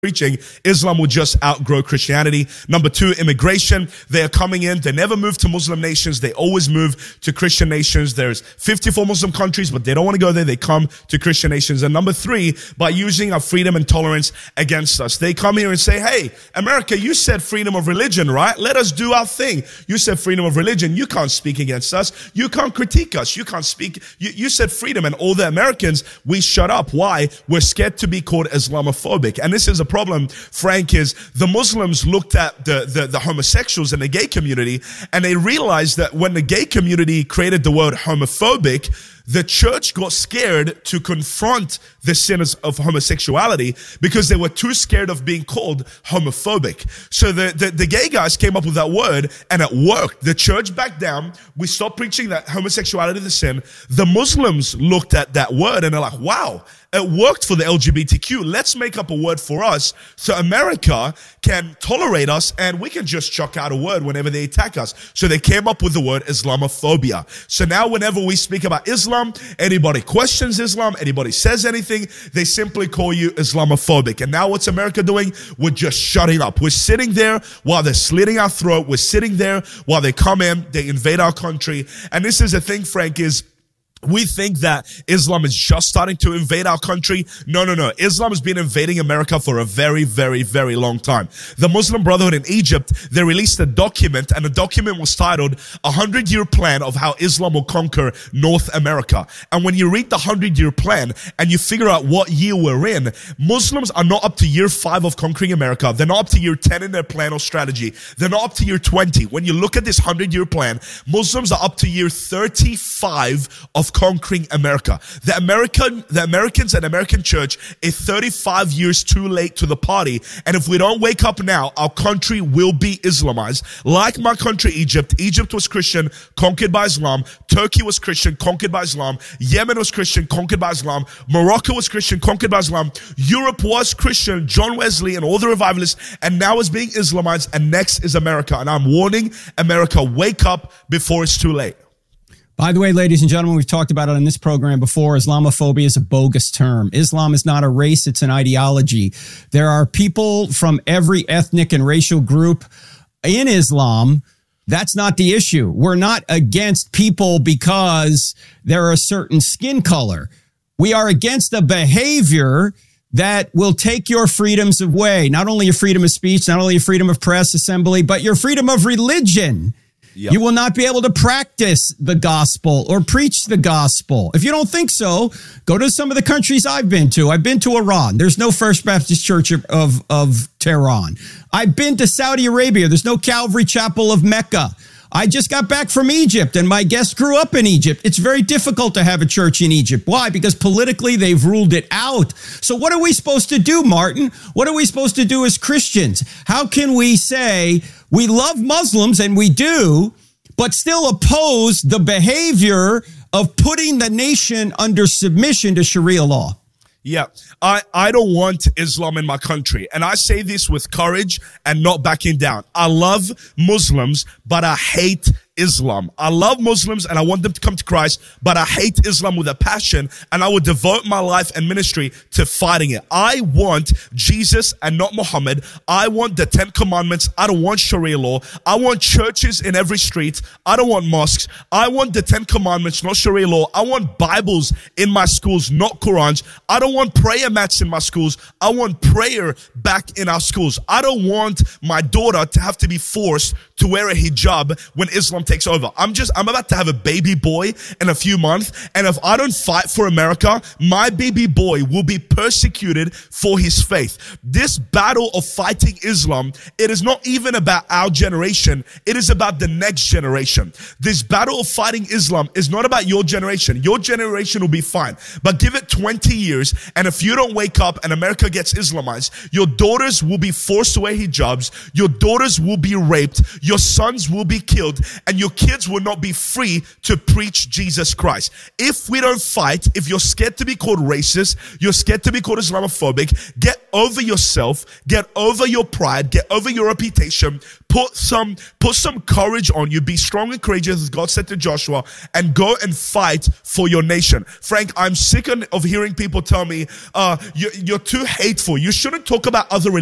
preaching, Islam will just outgrow Christianity. Number two, immigration. They are coming in. They never move to Muslim nations. They always move to Christian nations. There's 54 Muslim countries, but they don't want to go there. They come to Christian nations. And number three, by using our freedom and tolerance against us. They come here and say, hey, America, you said freedom of religion, right? Let us do our thing. You said freedom of religion. You can't speak against us. You can't critique us. You can't speak. You said freedom, and all the Americans, we shut up. Why? We're scared to be called Islamophobic. And this is a problem, Frank, is the Muslims looked at the homosexuals and the gay community, and they realized that when the gay community created the word homophobic, the church got scared to confront the sinners of homosexuality because they were too scared of being called homophobic. So the gay guys came up with that word, and it worked. The church backed down. We stopped preaching that homosexuality is a sin. The Muslims looked at that word and they're like, wow, it worked for the LGBTQ. Let's make up a word for us so America can tolerate us and we can just chuck out a word whenever they attack us. So they came up with the word Islamophobia. So now whenever we speak about Islam, anybody questions Islam, anybody says anything, they simply call you Islamophobic. And now what's America doing? We're just shutting up. We're sitting there while they're slitting our throat. We're sitting there while they come in, they invade our country. And this is the thing, Frank, is we think that Islam is just starting to invade our country. No. Islam has been invading America for a very, very, very long time. The Muslim Brotherhood in Egypt, they released a document, and the document was titled 100-Year Plan of How Islam Will Conquer North America. And when you read the 100-year plan and you figure out what year we're in, Muslims are not up to year 5 of conquering America. They're not up to year 10 in their plan or strategy. They're not up to year 20. When you look at this 100-year plan, Muslims are up to year 35 of conquering America. The Americans and American church is 35 years too late to the party. And if we don't wake up now, our country will be Islamized. Like my country, Egypt. Egypt was Christian, conquered by Islam. Turkey was Christian, conquered by Islam. Yemen was Christian, conquered by Islam. Morocco was Christian, conquered by Islam. Europe was Christian, John Wesley and all the revivalists, and now is being Islamized, and next is America. And I'm warning America, wake up before it's too late. By the way, ladies and gentlemen, we've talked about it on this program before. Islamophobia is a bogus term. Islam is not a race. It's an ideology. There are people from every ethnic and racial group in Islam. That's not the issue. We're not against people because they're a certain skin color. We are against a behavior that will take your freedoms away. Not only your freedom of speech, not only your freedom of press, assembly, but your freedom of religion. Yep. You will not be able to practice the gospel or preach the gospel. If you don't think so, go to some of the countries I've been to. I've been to Iran. There's no First Baptist Church of Tehran. I've been to Saudi Arabia. There's no Calvary Chapel of Mecca. I just got back from Egypt, and my guest grew up in Egypt. It's very difficult to have a church in Egypt. Why? Because politically they've ruled it out. So what are we supposed to do, Martin? What are we supposed to do as Christians? How can we say we love Muslims, and we do, but still oppose the behavior of putting the nation under submission to Sharia law? Yeah, I don't want Islam in my country. And I say this with courage and not backing down. I love Muslims, but I hate Islam. I love Muslims and I want them to come to Christ, but I hate Islam with a passion, and I would devote my life and ministry to fighting it. I want Jesus and not Muhammad. I want the 10 commandments. I don't want Sharia law. I want churches in every street. I don't want mosques. I want the 10 commandments, not Sharia law. I want Bibles in my schools, not Qurans. I don't want prayer mats in my schools. I want prayer back in our schools. I don't want my daughter to have to be forced to wear a hijab when Islam takes over. I'm about to have a baby boy in a few months, and if I don't fight for America, my baby boy will be persecuted for his faith. This battle of fighting Islam, it is not even about our generation. It is about the next generation. This battle of fighting Islam is not about your generation. Your generation will be fine, but give it 20 years, and if you don't wake up and America gets Islamized, your daughters will be forced to wear hijabs. Your daughters will be raped. Your sons will be killed. and your kids will not be free to preach Jesus Christ. If we don't fight, if you're scared to be called racist, you're scared to be called Islamophobic, get over yourself, get over your pride, get over your reputation, put some courage on you, be strong and courageous as God said to Joshua, and go and fight for your nation. Frank, I'm sick of hearing people tell me, you're too hateful. You shouldn't talk about other